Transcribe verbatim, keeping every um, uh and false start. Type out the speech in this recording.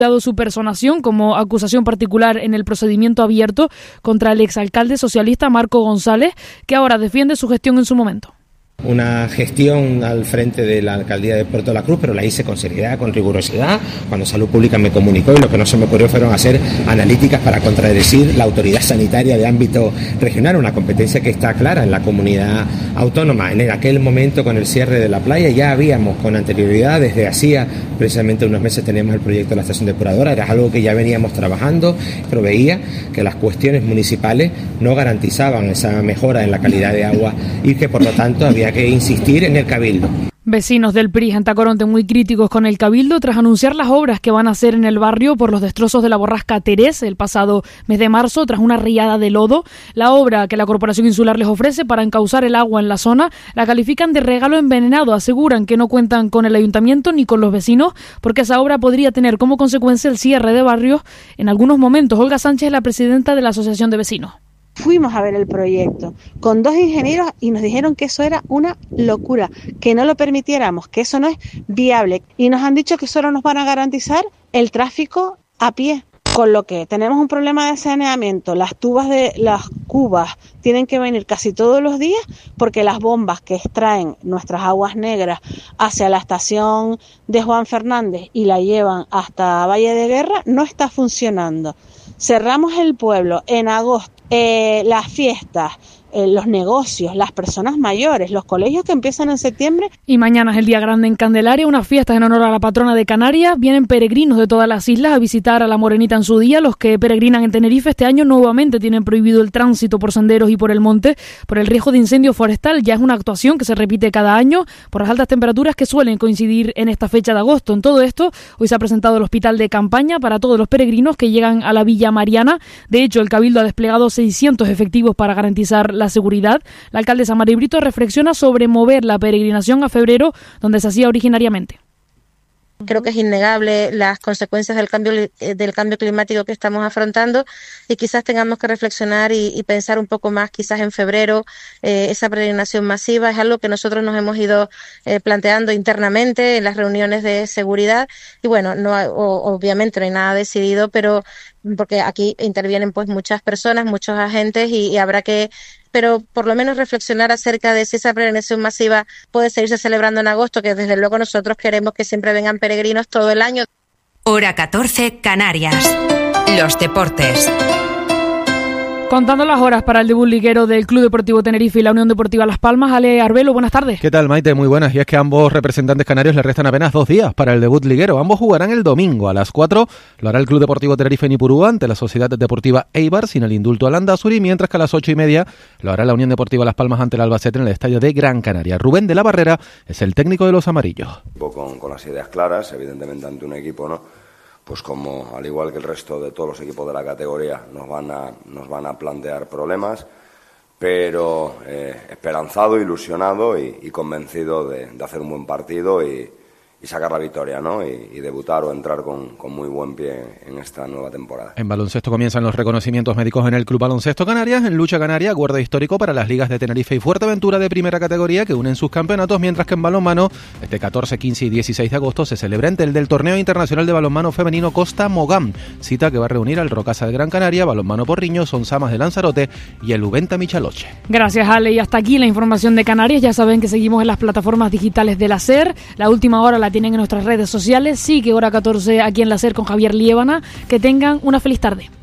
dado su personación como acusación particular en el procedimiento abierto contra el exalcalde socialista Marco González, que ahora defiende su gestión en su momento. Una gestión al frente de la alcaldía de Puerto de la Cruz, pero la hice con seriedad, con rigurosidad. Cuando Salud Pública me comunicó, y lo que no se me ocurrió fueron hacer analíticas para contradecir la autoridad sanitaria de ámbito regional, una competencia que está clara en la comunidad autónoma. En aquel momento, con el cierre de la playa, ya habíamos con anterioridad, desde hacía precisamente unos meses teníamos el proyecto de la estación depuradora, era algo que ya veníamos trabajando, pero veía que las cuestiones municipales no garantizaban esa mejora en la calidad de agua y que por lo tanto había que insistir en el Cabildo. Vecinos del P R I en Tacoronte muy críticos con el Cabildo tras anunciar las obras que van a hacer en el barrio por los destrozos de la borrasca Terés el pasado mes de marzo tras una riada de lodo. La obra que la Corporación Insular les ofrece para encauzar el agua en la zona la califican de regalo envenenado. Aseguran que no cuentan con el ayuntamiento ni con los vecinos porque esa obra podría tener como consecuencia el cierre de barrios en algunos momentos. Olga Sánchez es la presidenta de la Asociación de Vecinos. Fuimos a ver el proyecto con dos ingenieros y nos dijeron que eso era una locura, que no lo permitiéramos, que eso no es viable. Y nos han dicho que solo nos van a garantizar el tráfico a pie, con lo que tenemos un problema de saneamiento. Las tubas de las cubas tienen que venir casi todos los días porque las bombas que extraen nuestras aguas negras hacia la estación de Juan Fernández y la llevan hasta Valle de Guerra no está funcionando. Cerramos el pueblo en agosto. Eh, las fiestas, eh, los negocios, las personas mayores, los colegios que empiezan en septiembre. Y mañana es el Día Grande en Candelaria, unas fiestas en honor a la patrona de Canarias. Vienen peregrinos de todas las islas a visitar a la Morenita en su día. Los que peregrinan en Tenerife este año nuevamente tienen prohibido el tránsito por senderos y por el monte por el riesgo de incendio forestal. Ya es una actuación que se repite cada año por las altas temperaturas que suelen coincidir en esta fecha de agosto. En todo esto, hoy se ha presentado el hospital de campaña para todos los peregrinos que llegan a la Villa Mariana. De hecho, el Cabildo ha desplegado seiscientos efectivos para garantizar la seguridad. La alcaldesa Mari Brito reflexiona sobre mover la peregrinación a febrero, donde se hacía originariamente. Creo que es innegable las consecuencias del cambio del cambio climático que estamos afrontando y quizás tengamos que reflexionar y, y pensar un poco más quizás en febrero eh, esa peregrinación masiva. Es algo que nosotros nos hemos ido eh, planteando internamente en las reuniones de seguridad y bueno, no o, obviamente no hay nada decidido, pero porque aquí intervienen pues muchas personas, muchos agentes y, y habrá que pero por lo menos reflexionar acerca de si esa peregrinación masiva puede seguirse celebrando en agosto, que desde luego nosotros queremos que siempre vengan peregrinos todo el año. Hora catorce, Canarias. Los deportes. Contando las horas para el debut liguero del Club Deportivo Tenerife y la Unión Deportiva Las Palmas. Ale Arbelo, buenas tardes. ¿Qué tal, Maite? Muy buenas. Y es que a ambos representantes canarios le restan apenas dos días para el debut liguero. Ambos jugarán el domingo a las cuatro. Lo hará el Club Deportivo Tenerife en Ipurúa ante la Sociedad Deportiva Eibar sin el indulto al Landázuri, mientras que a las ocho y media lo hará la Unión Deportiva Las Palmas ante el Albacete en el estadio de Gran Canaria. Rubén de la Barrera es el técnico de los amarillos. Con, con las ideas claras, evidentemente ante un equipo, ¿no? Pues como al igual que el resto de todos los equipos de la categoría nos van a, nos van a plantear problemas, pero eh, esperanzado, ilusionado y, y convencido de, de hacer un buen partido y, y sacar la victoria, ¿no? Y, y debutar o entrar con, con muy buen pie en esta nueva temporada. En baloncesto comienzan los reconocimientos médicos en el Club Baloncesto Canarias. En lucha canaria, guarda histórico para las ligas de Tenerife y Fuerteventura de primera categoría que unen sus campeonatos, mientras que en balonmano, este catorce, quince y dieciséis de agosto se celebra el del Torneo Internacional de Balonmano Femenino Costa Mogán, cita que va a reunir al Rocasa de Gran Canaria, Balonmano Porriño, Sonsamas de Lanzarote y el Uventa Michaloche. Gracias, Ale. Y hasta aquí la información de Canarias. Ya saben que seguimos en las plataformas digitales de la SER. La última hora la tienen en nuestras redes sociales. Sigue Hora catorce aquí en la SER con Javier Liébana. Que tengan una feliz tarde.